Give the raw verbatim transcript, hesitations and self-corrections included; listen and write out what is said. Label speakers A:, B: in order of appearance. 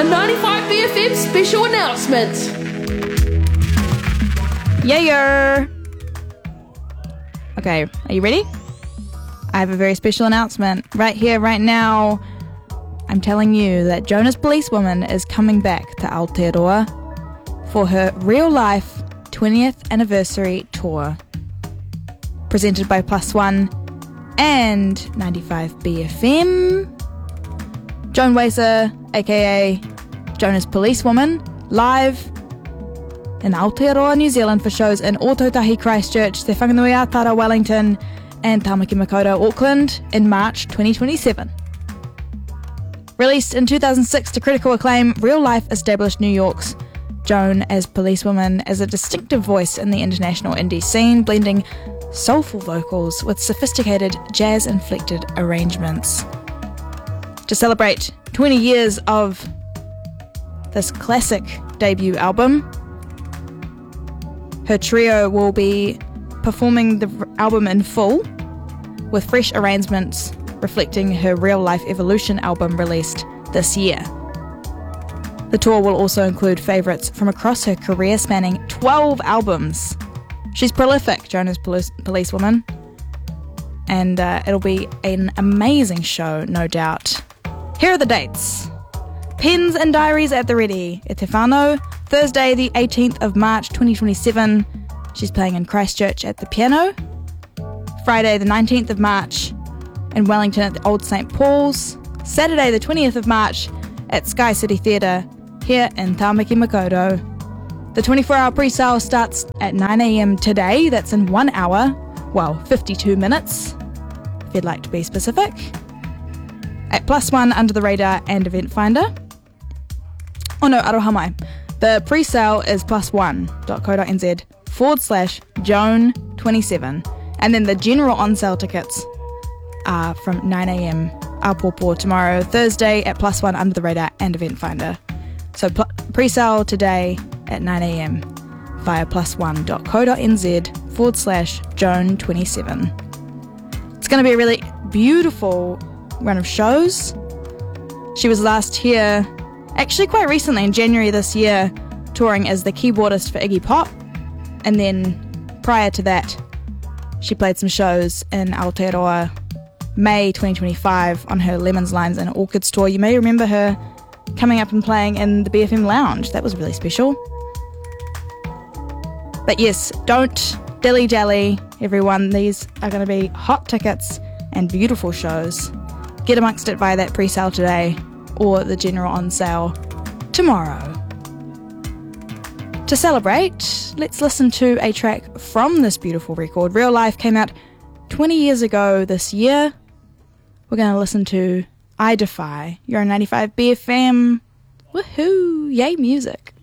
A: a ninety-five B F M special announcement.
B: Yeah. Okay, are you ready? I have a very special announcement right here, right now. I'm telling you that Jonas Policewoman is coming back to Aotearoa for her real-life twentieth anniversary tour. Presented by Plus One and ninety-five B F M. Joan Waser, aka Jonas Policewoman, live in Aotearoa, New Zealand for shows in Ōtautahi, Christchurch, Te Whanganui-a-Tara, Wellington and Tamaki Makaurau, Auckland in March twenty twenty-seven. Released in two thousand six to critical acclaim, Real Life established New York's Joan as Policewoman as a distinctive voice in the international indie scene, blending soulful vocals with sophisticated jazz-inflected arrangements. To celebrate twenty years of this classic debut album, her trio will be performing the album in full with fresh arrangements reflecting her Real Life Evolution album released this year. The tour will also include favourites from across her career spanning twelve albums. She's prolific, Jonas Police- Policewoman, and uh, it'll be an amazing show, no doubt. Here are the dates. Pens and diaries at the ready. E te whānau, Thursday the eighteenth of March twenty twenty-seven. She's playing in Christchurch at the Piano. Friday the nineteenth of March in Wellington at the Old Saint Paul's. Saturday the twentieth of March at Sky City Theatre here in Tamaki Makaurau. The twenty-four hour pre-sale starts at nine a.m. today. That's in one hour. Well, fifty-two minutes, if you'd like to be specific. At Plus One, Under the Radar and Event Finder. Oh no, aroha mai. The pre-sale is plusone.co.nz forward slash Joan twenty-seven. And then the general on-sale tickets are from nine a.m. Apopo tomorrow, Thursday at Plus One, Under the Radar and Event Finder. So pl- pre-sale today at nine a.m. via plusone.co.nz forward slash Joan twenty-seven. It's going to be a really beautiful run of shows. She was last here, actually quite recently, in January this year, touring as the keyboardist for Iggy Pop. And then prior to that, she played some shows in Aotearoa May twenty twenty-five on her Lemons, Limes and Orchids tour. You may remember her coming up and playing in the B F M Lounge. That was really special. But yes, don't dilly-dally, everyone. These are going to be hot tickets and beautiful shows. Get amongst it via that pre-sale today or the general on sale tomorrow. To celebrate, let's listen to a track from this beautiful record. Real Life came out twenty years ago this year. We're going to listen to I Defy. You're on ninety-five B F M. Woohoo! Yay music.